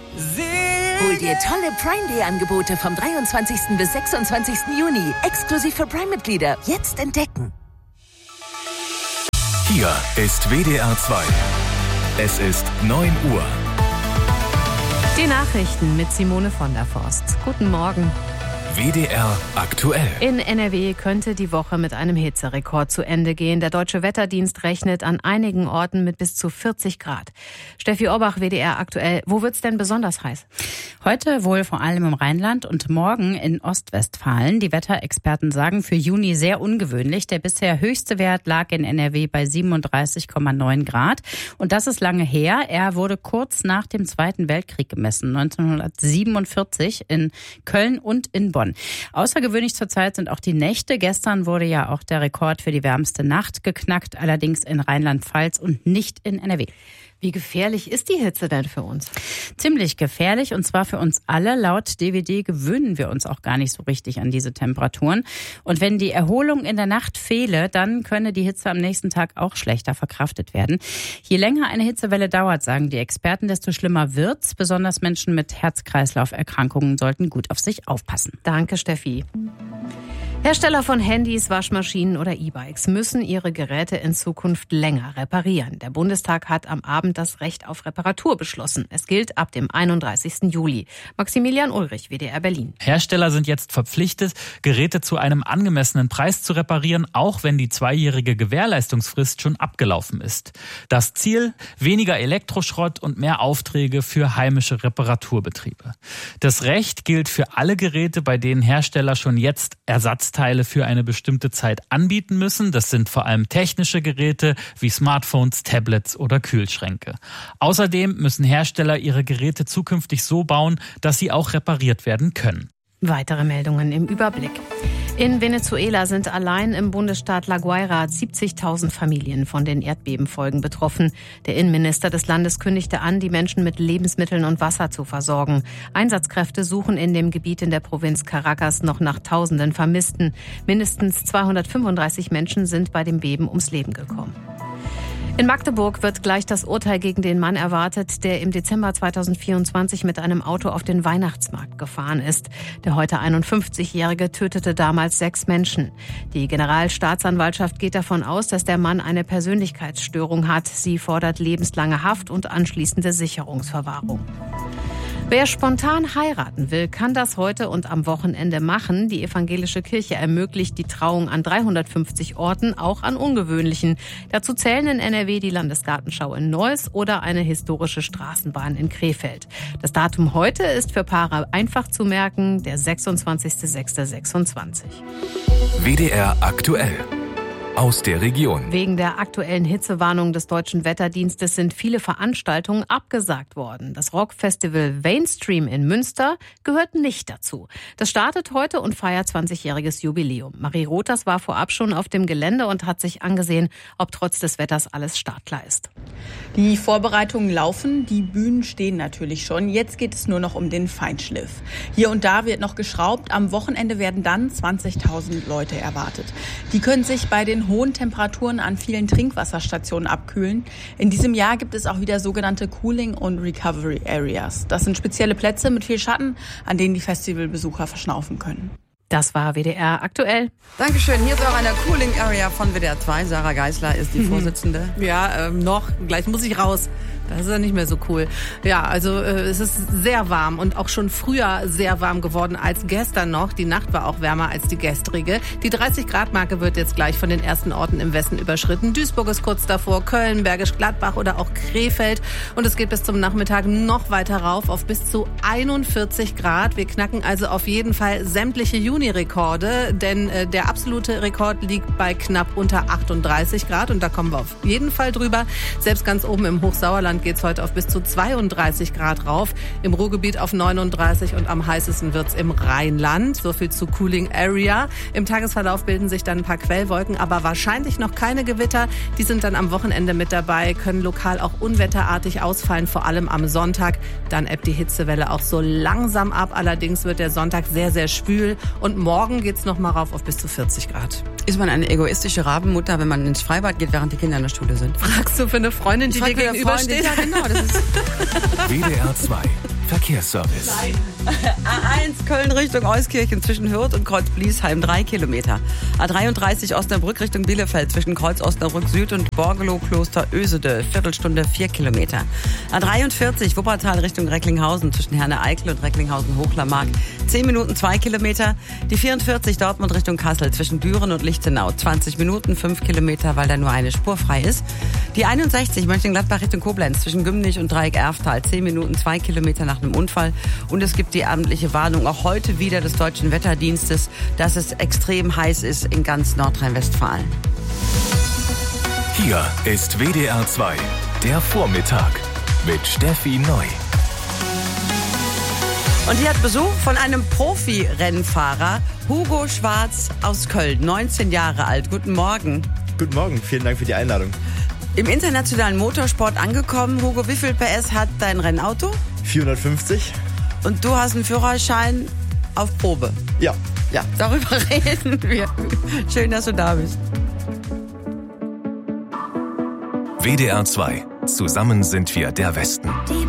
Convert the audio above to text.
Hol dir tolle Prime-Day-Angebote vom 23. bis 26. Juni. Exklusiv für Prime-Mitglieder. Jetzt entdecken. Hier ist WDR 2. Es ist 9 Uhr. Die Nachrichten mit Simone von der Forst. Guten Morgen. WDR aktuell. In NRW könnte die Woche mit einem Hitzerekord zu Ende gehen. Der Deutsche Wetterdienst rechnet an einigen Orten mit bis zu 40 Grad. Steffi Orbach, WDR aktuell. Wo wird's denn besonders heiß? Heute wohl vor allem im Rheinland und morgen in Ostwestfalen. Die Wetterexperten sagen für Juni sehr ungewöhnlich. Der bisher höchste Wert lag in NRW bei 37,9 Grad. Und das ist lange her. Er wurde kurz nach dem Zweiten Weltkrieg gemessen, 1947 in Köln und in Bonn. Außergewöhnlich zurzeit sind auch die Nächte. Gestern wurde ja auch der Rekord für die wärmste Nacht geknackt, allerdings in Rheinland-Pfalz und nicht in NRW. Wie gefährlich ist die Hitze denn für uns? Ziemlich gefährlich, und zwar für uns alle. Laut DWD gewöhnen wir uns auch gar nicht so richtig an diese Temperaturen. Und wenn die Erholung in der Nacht fehle, dann könne die Hitze am nächsten Tag auch schlechter verkraftet werden. Je länger eine Hitzewelle dauert, sagen die Experten, desto schlimmer wird's. Besonders Menschen mit Herz-Kreislauf-Erkrankungen sollten gut auf sich aufpassen. Danke, Steffi. Hersteller von Handys, Waschmaschinen oder E-Bikes müssen ihre Geräte in Zukunft länger reparieren. Der Bundestag hat am Abend das Recht auf Reparatur beschlossen. Es gilt ab dem 31. Juli. Maximilian Ulrich, WDR Berlin. Hersteller sind jetzt verpflichtet, Geräte zu einem angemessenen Preis zu reparieren, auch wenn die 2-jährige Gewährleistungsfrist schon abgelaufen ist. Das Ziel: weniger Elektroschrott und mehr Aufträge für heimische Reparaturbetriebe. Das Recht gilt für alle Geräte, bei denen Hersteller schon jetzt Ersatzteile für eine bestimmte Zeit anbieten müssen. Das sind vor allem technische Geräte wie Smartphones, Tablets oder Kühlschränke. Außerdem müssen Hersteller ihre Geräte zukünftig so bauen, dass sie auch repariert werden können. Weitere Meldungen im Überblick. In Venezuela sind allein im Bundesstaat La Guaira 70.000 Familien von den Erdbebenfolgen betroffen. Der Innenminister des Landes kündigte an, die Menschen mit Lebensmitteln und Wasser zu versorgen. Einsatzkräfte suchen in dem Gebiet in der Provinz Caracas noch nach Tausenden Vermissten. Mindestens 235 Menschen sind bei dem Beben ums Leben gekommen. In Magdeburg wird gleich das Urteil gegen den Mann erwartet, der im Dezember 2024 mit einem Auto auf den Weihnachtsmarkt gefahren ist. Der heute 51-Jährige tötete damals 6 Menschen. Die Generalstaatsanwaltschaft geht davon aus, dass der Mann eine Persönlichkeitsstörung hat. Sie fordert lebenslange Haft und anschließende Sicherungsverwahrung. Wer spontan heiraten will, kann das heute und am Wochenende machen. Die evangelische Kirche ermöglicht die Trauung an 350 Orten, auch an ungewöhnlichen. Dazu zählen in NRW die Landesgartenschau in Neuss oder eine historische Straßenbahn in Krefeld. Das Datum heute ist für Paare einfach zu merken, der 26.06.26. WDR aktuell. Aus der Region. Wegen der aktuellen Hitzewarnung des Deutschen Wetterdienstes sind viele Veranstaltungen abgesagt worden. Das Rockfestival Mainstream in Münster gehört nicht dazu. Das startet heute und feiert 20-jähriges Jubiläum. Marie Rothers war vorab schon auf dem Gelände und hat sich angesehen, ob trotz des Wetters alles startklar ist. Die Vorbereitungen laufen, die Bühnen stehen natürlich schon. Jetzt geht es nur noch um den Feinschliff. Hier und da wird noch geschraubt. Am Wochenende werden dann 20.000 Leute erwartet. Die können sich bei den hohen Temperaturen an vielen Trinkwasserstationen abkühlen. In diesem Jahr gibt es auch wieder sogenannte Cooling- und Recovery Areas. Das sind spezielle Plätze mit viel Schatten, an denen die Festivalbesucher verschnaufen können. Das war WDR aktuell. Dankeschön. Hier ist auch eine Cooling Area von WDR 2. Sarah Geisler ist die Vorsitzende. Ja, gleich muss ich raus. Das ist ja nicht mehr so cool. Ja, also es ist sehr warm und auch schon früher sehr warm geworden als gestern noch. Die Nacht war auch wärmer als die gestrige. Die 30-Grad-Marke wird jetzt gleich von den ersten Orten im Westen überschritten. Duisburg ist kurz davor, Köln, Bergisch Gladbach oder auch Krefeld. Und es geht bis zum Nachmittag noch weiter rauf auf bis zu 41 Grad. Wir knacken also auf jeden Fall sämtliche Juni-Rekorde, denn der absolute Rekord liegt bei knapp unter 38 Grad. Und da kommen wir auf jeden Fall drüber. Selbst ganz oben im Hochsauerland geht es heute auf bis zu 32 Grad rauf, im Ruhrgebiet auf 39 und am heißesten wird's im Rheinland. So viel zu Cooling Area. Im Tagesverlauf bilden sich dann ein paar Quellwolken, aber wahrscheinlich noch keine Gewitter. Die sind dann am Wochenende mit dabei, können lokal auch unwetterartig ausfallen, vor allem am Sonntag. Dann ebbt die Hitzewelle auch so langsam ab. Allerdings wird der Sonntag sehr, sehr schwül und morgen geht's noch mal rauf auf bis zu 40 Grad. Ist man eine egoistische Rabenmutter, wenn man ins Freibad geht, während die Kinder in der Schule sind? Fragst du für eine Freundin, die dir gegenübersteht? Ja, genau. Das ist WDR 2. Verkehrsservice. A1 Köln Richtung Euskirchen zwischen Hürth und Kreuz-Bliesheim 3 Kilometer. A33 Osnabrück Richtung Bielefeld zwischen Kreuz Osnabrück Süd und Borgelow-Kloster Ösede, Viertelstunde 4 Kilometer. A43 Wuppertal Richtung Recklinghausen zwischen Herne-Eickel und Recklinghausen-Hochlermark 10 Minuten 2 Kilometer. Die 44 Dortmund Richtung Kassel zwischen Düren und Lichtenau 20 Minuten 5 Kilometer, weil da nur eine Spur frei ist. Die 61 Mönchengladbach Richtung Koblenz zwischen Gümnich und Dreieck Erftal 10 Minuten 2 Kilometer nach einem Unfall. Und es gibt die amtliche Warnung auch heute wieder des Deutschen Wetterdienstes, dass es extrem heiß ist in ganz Nordrhein-Westfalen. Hier ist WDR 2, der Vormittag mit Steffi Neu. Und die hat Besuch von einem Profi-Rennfahrer, Hugo Schwarz aus Köln, 19 Jahre alt. Guten Morgen. Guten Morgen, vielen Dank für die Einladung. Im internationalen Motorsport angekommen. Hugo, wie viel PS hat dein Rennauto? 450. Und du hast einen Führerschein auf Probe? Ja. Ja, darüber reden wir. Schön, dass du da bist. WDR 2. Zusammen sind wir der Westen. Die